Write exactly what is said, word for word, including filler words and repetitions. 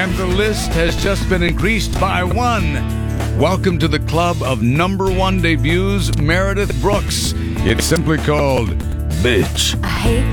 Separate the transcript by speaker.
Speaker 1: And the list has just been increased by one. Welcome to the club of number one debuts, Meredith Brooks. It's simply called Bitch.
Speaker 2: I hate